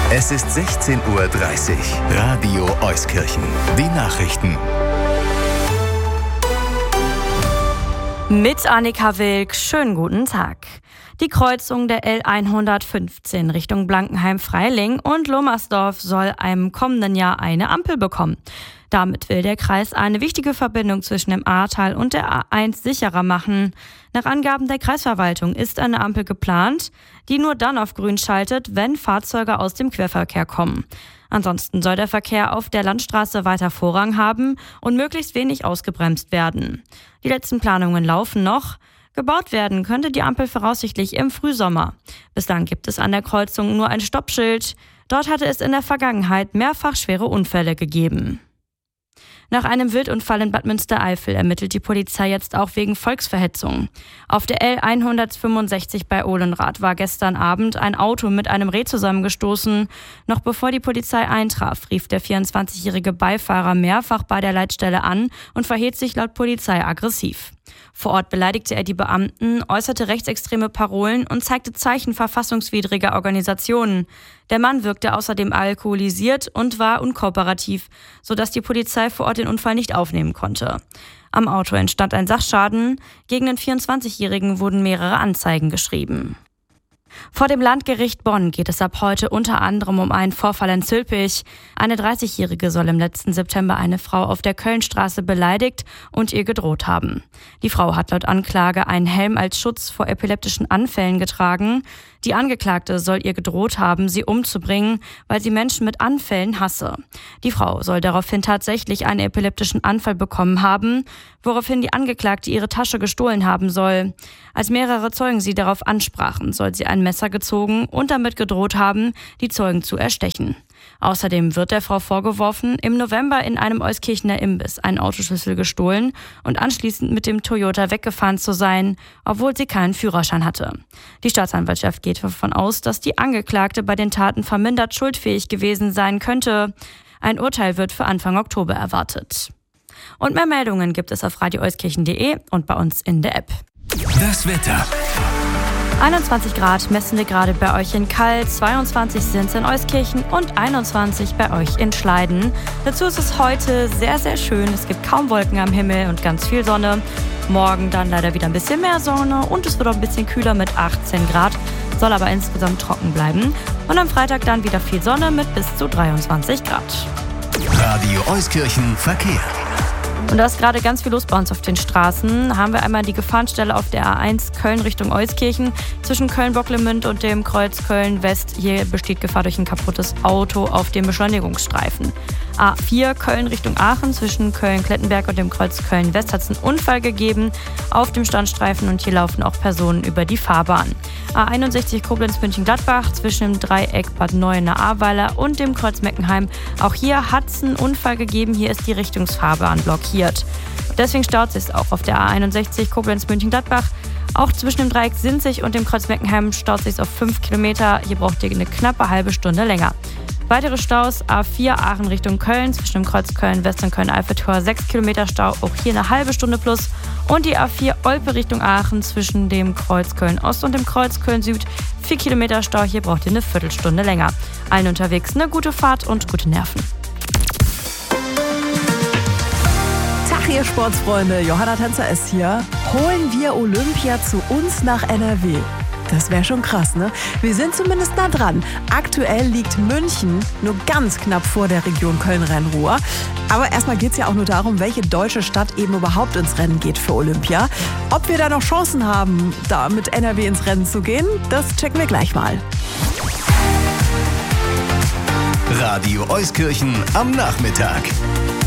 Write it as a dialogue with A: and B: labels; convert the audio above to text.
A: Es ist 16:30 Uhr. Radio Euskirchen. Die Nachrichten.
B: Mit Annika Wilk, schönen guten Tag. Die Kreuzung der L115 Richtung Blankenheim-Freiling und Lommersdorf soll im kommenden Jahr eine Ampel bekommen. Damit will der Kreis eine wichtige Verbindung zwischen dem Ahrtal und der A1 sicherer machen. Nach Angaben der Kreisverwaltung ist eine Ampel geplant, die nur dann auf grün schaltet, wenn Fahrzeuge aus dem Querverkehr kommen. Ansonsten soll der Verkehr auf der Landstraße weiter Vorrang haben und möglichst wenig ausgebremst werden. Die letzten Planungen laufen noch. Gebaut werden könnte die Ampel voraussichtlich im Frühsommer. Bislang gibt es an der Kreuzung nur ein Stoppschild. Dort hatte es in der Vergangenheit mehrfach schwere Unfälle gegeben. Nach einem Wildunfall in Bad Münstereifel ermittelt die Polizei jetzt auch wegen Volksverhetzung. Auf der L165 bei Ohlenrath war gestern Abend ein Auto mit einem Reh zusammengestoßen. Noch bevor die Polizei eintraf, rief der 24-jährige Beifahrer mehrfach bei der Leitstelle an und verhielt sich laut Polizei aggressiv. Vor Ort beleidigte er die Beamten, äußerte rechtsextreme Parolen und zeigte Zeichen verfassungswidriger Organisationen. Der Mann wirkte außerdem alkoholisiert und war unkooperativ, sodass die Polizei vor Ort den Unfall nicht aufnehmen konnte. Am Auto entstand ein Sachschaden. Gegen den 24-Jährigen wurden mehrere Anzeigen geschrieben. Vor dem Landgericht Bonn geht es ab heute unter anderem um einen Vorfall in Zülpich. Eine 30-Jährige soll im letzten September eine Frau auf der Kölnstraße beleidigt und ihr gedroht haben. Die Frau hat laut Anklage einen Helm als Schutz vor epileptischen Anfällen getragen. Die Angeklagte soll ihr gedroht haben, sie umzubringen, weil sie Menschen mit Anfällen hasse. Die Frau soll daraufhin tatsächlich einen epileptischen Anfall bekommen haben, woraufhin die Angeklagte ihre Tasche gestohlen haben soll. Als mehrere Zeugen sie darauf ansprachen, soll sie ein Messer gezogen und damit gedroht haben, die Zeugen zu erstechen. Außerdem wird der Frau vorgeworfen, im November in einem Euskirchener Imbiss einen Autoschlüssel gestohlen und anschließend mit dem Toyota weggefahren zu sein, obwohl sie keinen Führerschein hatte. Die Staatsanwaltschaft geht davon aus, dass die Angeklagte bei den Taten vermindert schuldfähig gewesen sein könnte. Ein Urteil wird für Anfang Oktober erwartet. Und mehr Meldungen gibt es auf radioeuskirchen.de und bei uns in der App.
A: Das Wetter.
B: 21 Grad messende Grade bei euch in Kall, 22 sind es in Euskirchen und 21 bei euch in Schleiden. Dazu ist es heute sehr, sehr schön. Es gibt kaum Wolken am Himmel und ganz viel Sonne. Morgen dann leider wieder ein bisschen mehr Sonne und es wird auch ein bisschen kühler mit 18 Grad, soll aber insgesamt trocken bleiben. Und am Freitag dann wieder viel Sonne mit bis zu 23 Grad.
A: Radio Euskirchen Verkehr.
B: Und da ist gerade ganz viel los bei uns auf den Straßen. Haben wir einmal die Gefahrenstelle auf der A1 Köln Richtung Euskirchen. Zwischen Köln-Bocklemünd und dem Kreuz Köln-West. Hier besteht Gefahr durch ein kaputtes Auto auf dem Beschleunigungsstreifen. A4 Köln Richtung Aachen. Zwischen Köln-Klettenberg und dem Kreuz Köln-West hat es einen Unfall gegeben auf dem Standstreifen und hier laufen auch Personen über die Fahrbahn. A61 Koblenz-München-Gladbach zwischen dem Dreieck Bad Neuenahr-Ahrweiler und dem Kreuz Meckenheim. Auch hier hat es einen Unfall gegeben. Hier ist die Richtungsfahrbahn blockiert. Deswegen staut es auch auf der A61 Koblenz-München-Gladbach. Auch zwischen dem Dreieck Sinzig und dem Kreuz Meckenheim staut es auf 5 Kilometer. Hier braucht ihr eine knappe halbe Stunde länger. Weitere Staus A4 Aachen Richtung Köln zwischen dem Kreuz Köln-West und Köln-Eiffeltor 6 Kilometer Stau, auch hier eine halbe Stunde plus. Und die A4 Olpe Richtung Aachen zwischen dem Kreuz Köln-Ost und dem Kreuz Köln-Süd 4 Kilometer Stau, hier braucht ihr eine Viertelstunde länger. Allen unterwegs eine gute Fahrt und gute Nerven.
C: Tag, ihr Sportsfreunde, Johanna Tänzer ist hier. Holen wir Olympia zu uns nach NRW? Das wäre schon krass, ne? Wir sind zumindest nah dran. Aktuell liegt München nur ganz knapp vor der Region Köln-Rhein-Ruhr. Aber erstmal geht es ja auch nur darum, welche deutsche Stadt eben überhaupt ins Rennen geht für Olympia. Ob wir da noch Chancen haben, da mit NRW ins Rennen zu gehen, das checken wir gleich mal.
A: Radio Euskirchen am Nachmittag.